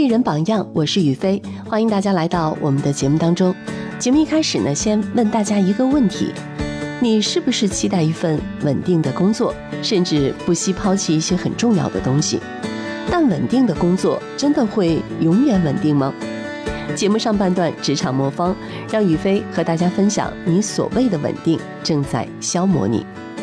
人榜样，我是雨飞，欢迎大家来到我们的节目当中。节目一开始呢，先问大家一个问题：你是不是期待一份稳定的工作，甚至不惜抛弃一些很重要的东西？但稳定的工作真的会永远稳定吗？节目上半段职场魔方，让雨飞和大家分享你所谓的稳定正在消磨你。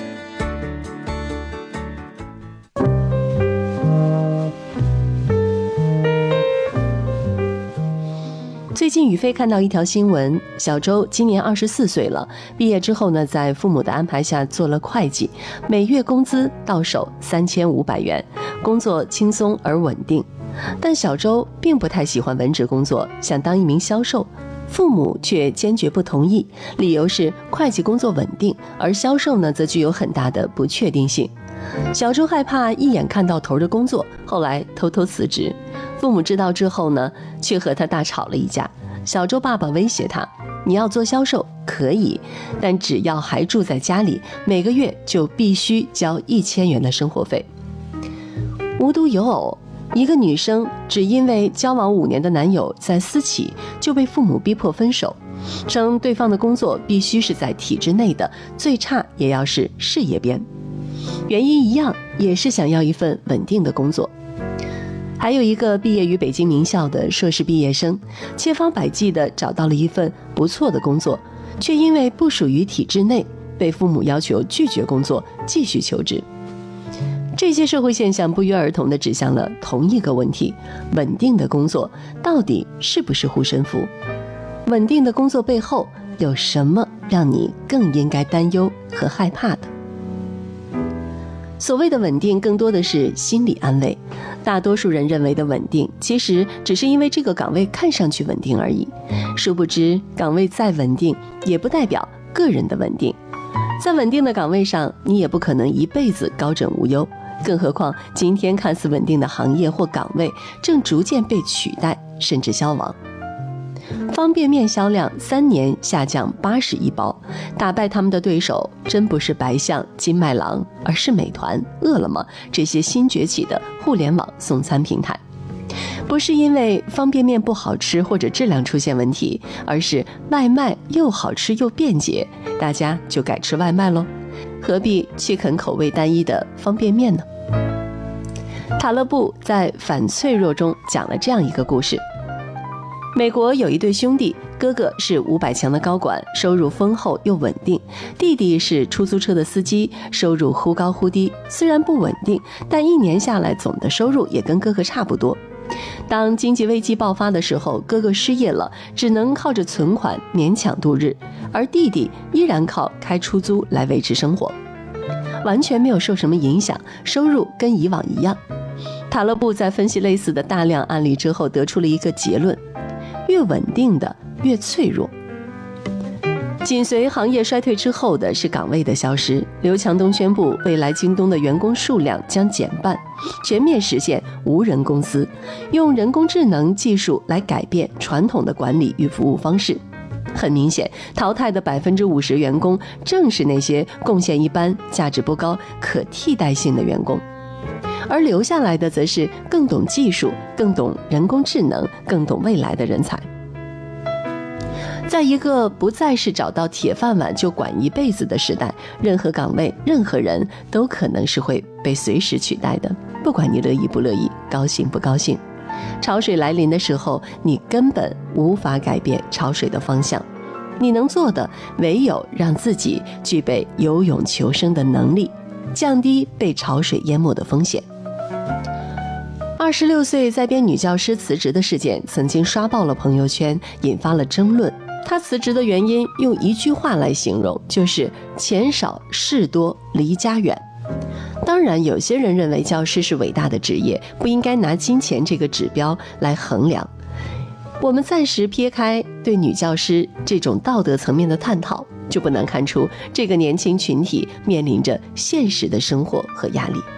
最近雨飞看到一条新闻，小周今年24岁了，毕业之后呢，在父母的安排下做了会计，每月工资到手3500元，工作轻松而稳定。但小周并不太喜欢文职工作，想当一名销售，父母却坚决不同意，理由是会计工作稳定，而销售呢则具有很大的不确定性。小周害怕一眼看到头的工作，后来偷偷辞职。父母知道之后呢，却和他大吵了一架。小周爸爸威胁他：你要做销售可以，但只要还住在家里，每个月就必须交1000元的生活费。无独有偶，一个女生只因为交往5年的男友在私企，就被父母逼迫分手，称对方的工作必须是在体制内的，最差也要是事业编。原因一样，也是想要一份稳定的工作。还有一个毕业于北京名校的硕士毕业生，千方百计地找到了一份不错的工作，却因为不属于体制内，被父母要求拒绝工作，继续求职。这些社会现象不约而同地指向了同一个问题：稳定的工作到底是不是护身符？稳定的工作背后有什么让你更应该担忧和害怕的？所谓的稳定更多的是心理安慰，大多数人认为的稳定，其实只是因为这个岗位看上去稳定而已。殊不知，岗位再稳定，也不代表个人的稳定。在稳定的岗位上，你也不可能一辈子高枕无忧，更何况今天看似稳定的行业或岗位，正逐渐被取代，甚至消亡。方便面销量3年下降80亿包，打败他们的对手真不是白象、金麦郎，而是美团、饿了么这些新崛起的互联网送餐平台。不是因为方便面不好吃或者质量出现问题，而是外卖又好吃又便捷，大家就改吃外卖咯，何必去啃口味单一的方便面呢？塔勒布在《反脆弱》中讲了这样一个故事。美国有一对兄弟，哥哥是500强的高管，收入丰厚又稳定，弟弟是出租车的司机，收入忽高忽低，虽然不稳定，但1年下来总的收入也跟哥哥差不多。当经济危机爆发的时候，哥哥失业了，只能靠着存款勉强度日，而弟弟依然靠开出租来维持生活，完全没有受什么影响，收入跟以往一样。塔勒布在分析类似的大量案例之后，得出了一个结论：越稳定的越脆弱。紧随行业衰退之后的是岗位的消失。刘强东宣布，未来京东的员工数量将减半，全面实现无人公司，用人工智能技术来改变传统的管理与服务方式。很明显，淘汰的50%员工正是那些贡献一般、价值不高、可替代性的员工，而留下来的则是更懂技术、更懂人工智能、更懂未来的人才。在一个不再是找到铁饭碗就管一辈子的时代，任何岗位、任何人都可能是会被随时取代的，不管你乐意不乐意，高兴不高兴。潮水来临的时候，你根本无法改变潮水的方向，你能做的唯有让自己具备游泳求生的能力，降低被潮水淹没的风险。26岁在编女教师辞职的事件曾经刷爆了朋友圈，引发了争论。她辞职的原因用一句话来形容，就是钱少事多离家远。当然，有些人认为教师是伟大的职业，不应该拿金钱这个指标来衡量。我们暂时撇开对女教师这种道德层面的探讨，就不难看出这个年轻群体面临着现实的生活和压力。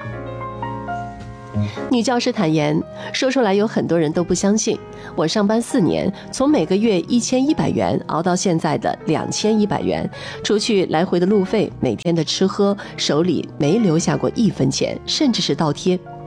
女教师坦言，说出来有很多人都不相信，我上班4年，从每个月1100元熬到现在的2100元，除去来回的路费，每天的吃喝，手里没留下过1分钱，甚至是倒贴。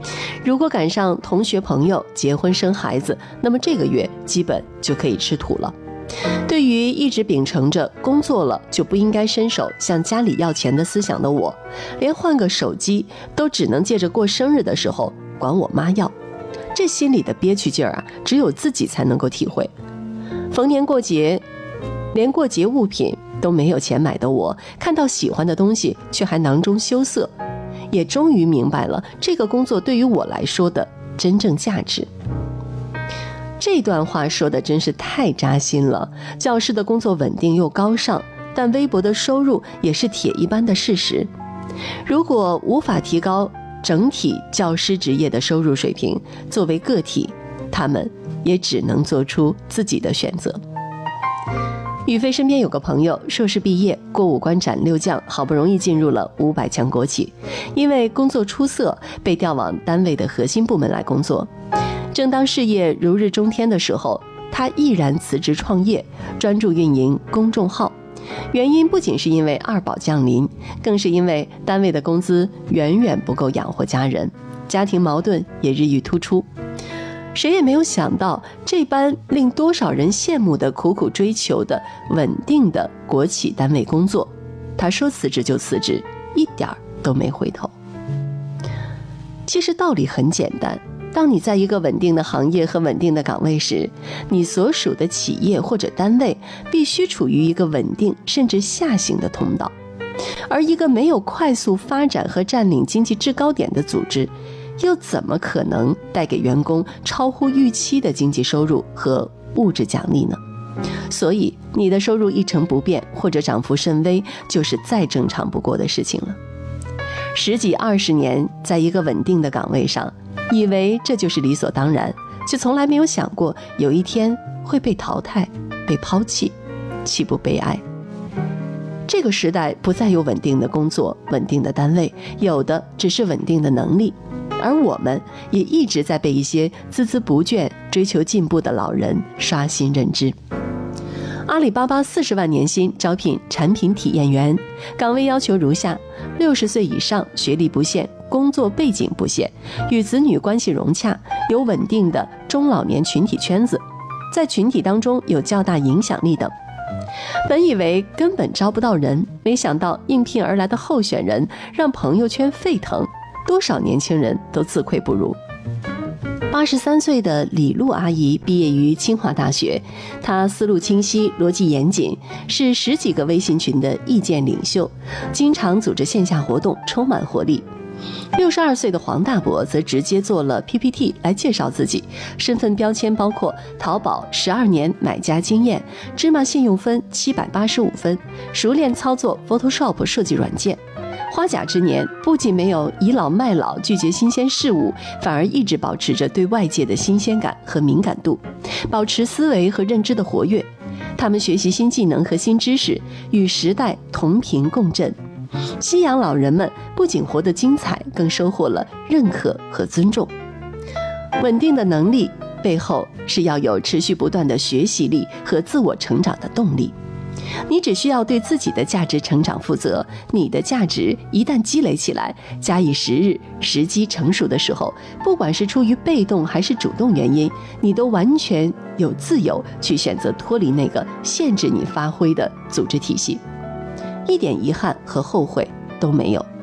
如果赶上同学朋友结婚生孩子，那么这个月基本就可以吃土了。对于一直秉承着工作了就不应该伸手向家里要钱的思想的我，连换个手机都只能借着过生日的时候管我妈要，这心里的憋屈劲儿啊，只有自己才能够体会。逢年过节，连过节物品都没有钱买的我，看到喜欢的东西却还囊中羞涩，也终于明白了这个工作对于我来说的真正价值。这段话说的真是太扎心了。教师的工作稳定又高尚，但微薄的收入也是铁一般的事实。如果无法提高整体教师职业的收入水平，作为个体，他们也只能做出自己的选择。宇飞身边有个朋友，硕士毕业，过5关斩6将，好不容易进入了500强国企，因为工作出色，被调往单位的核心部门来工作。正当事业如日中天的时候，他毅然辞职创业，专注运营公众号。原因不仅是因为二宝降临，更是因为单位的工资远远不够养活家人，家庭矛盾也日益突出。谁也没有想到，这般令多少人羡慕的苦苦追求的稳定的国企单位工作，他说辞职就辞职，一点都没回头。其实道理很简单，当你在一个稳定的行业和稳定的岗位时，你所属的企业或者单位必须处于一个稳定甚至下行的通道，而一个没有快速发展和占领经济制高点的组织，又怎么可能带给员工超乎预期的经济收入和物质奖励呢？所以你的收入一成不变或者涨幅甚微，就是再正常不过的事情了。10几20年在一个稳定的岗位上，以为这就是理所当然，却从来没有想过有一天会被淘汰、被抛弃，岂不悲哀？这个时代不再有稳定的工作、稳定的单位，有的只是稳定的能力，而我们也一直在被一些孜孜不倦、追求进步的老人刷新认知。阿里巴巴40万年薪招聘产品体验员，岗位要求如下：60岁以上，学历不限，工作背景不限，与子女关系融洽，有稳定的中老年群体圈子，在群体当中有较大影响力等。本以为根本招不到人，没想到应聘而来的候选人让朋友圈沸腾，多少年轻人都自愧不如。83岁的李璐阿姨毕业于清华大学，她思路清晰，逻辑严谨，是10几个微信群的意见领袖，经常组织线下活动，充满活力。62岁的黄大伯则直接做了 PPT 来介绍自己，身份标签包括淘宝12年买家经验，芝麻信用分785分，熟练操作 Photoshop 设计软件。花甲之年不仅没有倚老卖老拒绝新鲜事物，反而一直保持着对外界的新鲜感和敏感度，保持思维和认知的活跃。他们学习新技能和新知识，与时代同频共振。夕阳老人们不仅活得精彩，更收获了认可和尊重。稳定的能力背后是要有持续不断的学习力和自我成长的动力。你只需要对自己的价值成长负责，你的价值一旦积累起来，假以时日，时机成熟的时候，不管是出于被动还是主动原因，你都完全有自由去选择脱离那个限制你发挥的组织体系，一点遗憾和后悔都没有。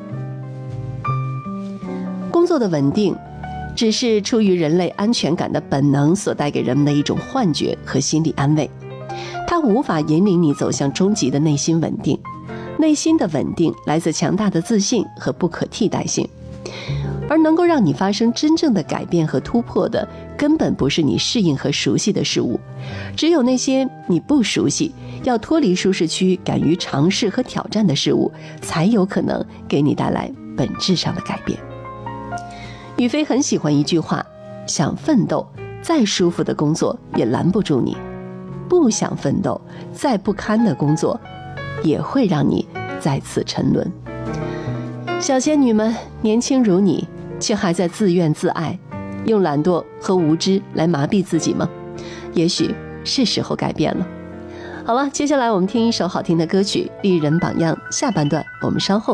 工作的稳定只是出于人类安全感的本能所带给人们的一种幻觉和心理安慰，它无法引领你走向终极的内心稳定。内心的稳定来自强大的自信和不可替代性，而能够让你发生真正的改变和突破的，根本不是你适应和熟悉的事物，只有那些你不熟悉、要脱离舒适区、敢于尝试和挑战的事物，才有可能给你带来本质上的改变。宇飞很喜欢一句话：想奋斗，再舒服的工作也拦不住你；不想奋斗，再不堪的工作也会让你再次沉沦。小仙女们，年轻如你，却还在自怨自艾，用懒惰和无知来麻痹自己吗？也许是时候改变了。好了，接下来我们听一首好听的歌曲《丽人榜样》，下半段我们稍后